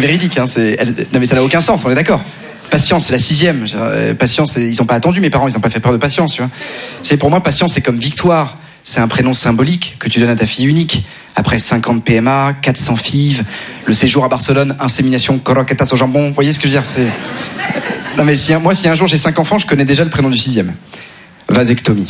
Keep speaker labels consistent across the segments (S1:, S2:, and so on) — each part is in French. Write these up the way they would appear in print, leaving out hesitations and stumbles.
S1: véridique. Hein, non mais ça n'a aucun sens, on est d'accord. Patience, c'est la 6e. Patience, ils n'ont pas attendu mes parents, ils n'ont pas fait peur de patience. Tu vois. Pour moi, patience, c'est comme victoire. C'est un prénom symbolique que tu donnes à ta fille unique. Après 50 PMA, 400 FIV, le séjour à Barcelone, insémination, croquetas au jambon. Vous voyez ce que je veux dire, Non mais si un jour j'ai 5 enfants, je connais déjà le prénom du 6e. Vasectomie.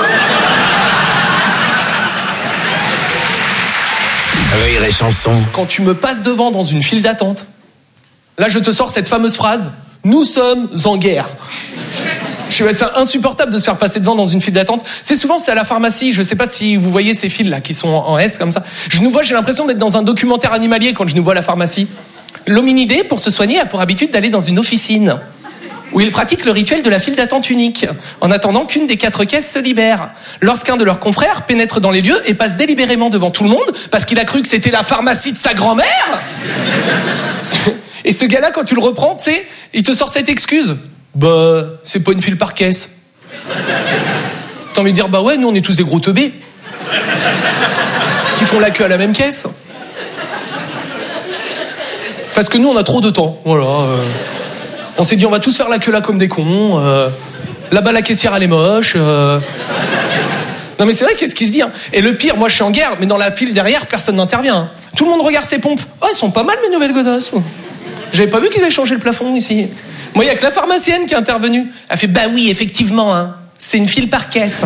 S2: Rire et chanson.
S3: Quand tu me passes devant dans une file d'attente, là je te sors cette fameuse phrase « Nous sommes en guerre ». C'est insupportable de se faire passer devant dans une file d'attente. C'est à la pharmacie. Je sais pas si vous voyez ces files là qui sont en S comme ça. J'ai l'impression d'être dans un documentaire animalier quand je nous vois à la pharmacie. L'hominidé, pour se soigner, a pour habitude d'aller dans une officine où il pratique le rituel de la file d'attente unique, en attendant qu'une des 4 caisses se libère. Lorsqu'un de leurs confrères pénètre dans les lieux et passe délibérément devant tout le monde parce qu'il a cru que c'était la pharmacie de sa grand-mère. Et ce gars-là, quand tu le reprends, tu sais, il te sort cette excuse. Bah, c'est pas une file par caisse. T'as envie de dire, bah ouais, nous on est tous des gros teubés qui font la queue à la même caisse. Parce que nous on a trop de temps, voilà. On s'est dit on va tous faire la queue là comme des cons. Là-bas la caissière elle est moche. Non mais c'est vrai, qu'est-ce qui se dit hein. Et le pire, moi je suis en guerre, mais dans la file derrière personne n'intervient. Hein. Tout le monde regarde ses pompes. Oh, elles sont pas mal mes nouvelles godasses. J'avais pas vu qu'ils avaient changé le plafond ici. Moi, il y a que la pharmacienne qui est intervenue. Elle fait, bah oui, effectivement, hein, c'est une file par caisse.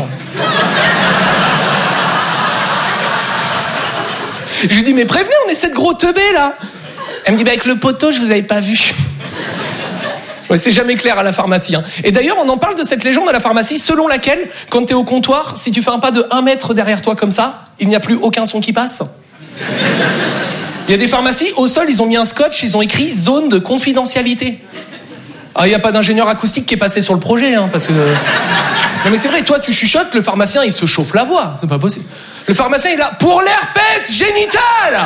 S3: Je lui dis, mais prévenez, on est 7 gros teubés, là. Elle me dit, bah avec le poteau, je vous avais pas vu. Ouais, c'est jamais clair à la pharmacie. Hein. Et d'ailleurs, on en parle de cette légende à la pharmacie, selon laquelle, quand t'es au comptoir, si tu fais un pas de 1 mètre derrière toi comme ça, il n'y a plus aucun son qui passe. Il y a des pharmacies, au sol, ils ont mis un scotch, ils ont écrit « zone de confidentialité ». Ah, il n'y a pas d'ingénieur acoustique qui est passé sur le projet, hein, parce que... Non mais c'est vrai, toi tu chuchotes, le pharmacien il se chauffe la voix, c'est pas possible. Le pharmacien il est là, pour l'herpès génital.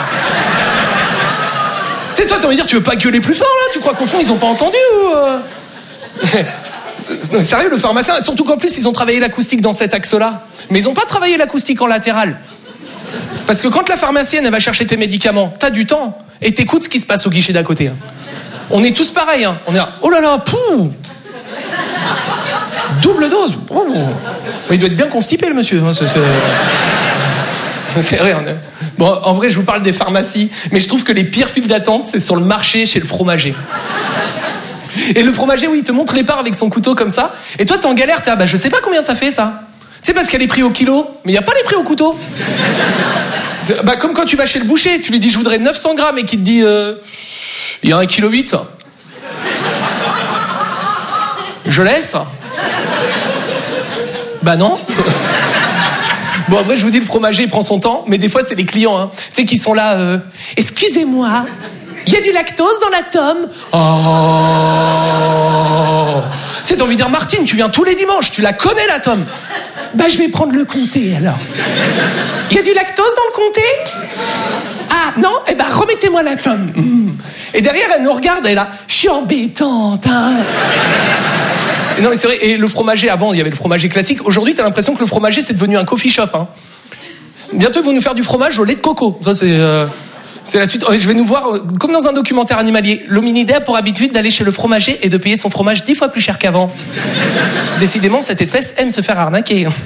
S3: Tu sais, toi t'as envie de dire, tu veux pas gueuler plus fort là? Tu crois qu'au fond ils ont pas entendu ou... Non, sérieux, le pharmacien, surtout qu'en plus ils ont travaillé l'acoustique dans cet axe-là. Mais ils ont pas travaillé l'acoustique en latéral. Parce que quand la pharmacienne elle va chercher tes médicaments, t'as du temps, et t'écoutes ce qui se passe au guichet d'à côté. Hein. On est tous pareils, hein. On est là, oh là là, pouh, double dose. Oh. Il doit être bien constipé le monsieur. Hein. C'est vrai. Bon, en vrai, je vous parle des pharmacies, mais je trouve que les pires files d'attente, c'est sur le marché chez le fromager. Et le fromager, oui, il te montre les parts avec son couteau comme ça, et toi, t'es en galère, t'es là, bah je sais pas combien ça fait ça. Tu sais, parce qu'il y a les prix au kilo, mais il n'y a pas les prix au couteau. Bah, comme quand tu vas chez le boucher, tu lui dis je voudrais 900 grammes et qu'il te dit il y a 1,8 kg. Je laisse. Bah non. Bon, en vrai, je vous dis, le fromager, il prend son temps, mais des fois, c'est les clients, hein. Tu sais, qui sont là, excusez-moi, il y a du lactose dans la tome. Oh. Tu sais, t'as envie de dire, Martine, tu viens tous les dimanches, tu la connais, la tome. Bah, je vais prendre le comté, alors. Il y a du lactose dans le comté? Ah, non? Eh ben, remettez-moi la tome. Et derrière, elle nous regarde, elle est là, je suis embêtante, hein. Non, mais c'est vrai, et le fromager, avant, il y avait le fromager classique. Aujourd'hui, t'as l'impression que le fromager, c'est devenu un coffee shop, hein. Bientôt, ils vont nous faire du fromage au lait de coco. Ça, c'est la suite. Je vais nous voir, comme dans un documentaire animalier. L'hominidé a pour habitude d'aller chez le fromager et de payer son fromage 10 fois plus cher qu'avant. Décidément, cette espèce aime se faire arnaquer. Rire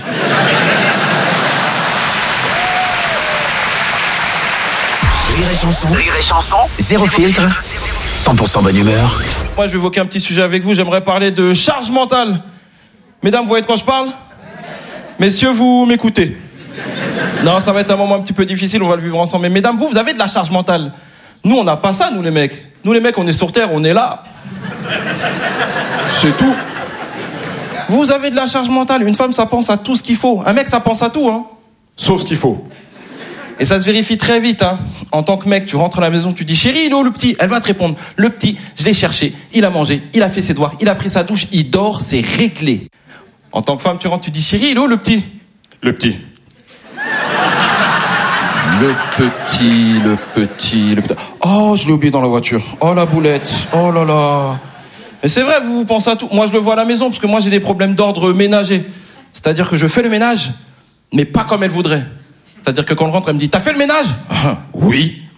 S2: et chanson, zéro filtre, 100% bonne humeur.
S4: Moi, je vais évoquer un petit sujet avec vous. J'aimerais parler de charge mentale. Mesdames, vous voyez de quoi je parle? Messieurs, vous m'écoutez? Non, ça va être un moment un petit peu difficile, on va le vivre ensemble. Mais mesdames, vous avez de la charge mentale. Nous, on n'a pas ça, nous les mecs. Nous les mecs, on est sur Terre, on est là. C'est tout. Vous avez de la charge mentale. Une femme, ça pense à tout ce qu'il faut. Un mec, ça pense à tout, hein. Sauf ce qu'il faut. Et ça se vérifie très vite, hein. En tant que mec, tu rentres à la maison, tu dis, chérie, il est où le petit? Elle va te répondre, le petit, je l'ai cherché, il a mangé, il a fait ses devoirs, il a pris sa douche, il dort, c'est réglé. En tant que femme, tu rentres, tu dis, chérie, il est où le petit? Le petit. Le petit. Oh, je l'ai oublié dans la voiture. Oh, la boulette. Oh là là. Et c'est vrai, vous pensez à tout. Moi, je le vois à la maison, parce que moi, j'ai des problèmes d'ordre ménager. C'est-à-dire que je fais le ménage, mais pas comme elle voudrait. C'est-à-dire que quand elle rentre, elle me dit, t'as fait le ménage? Oui.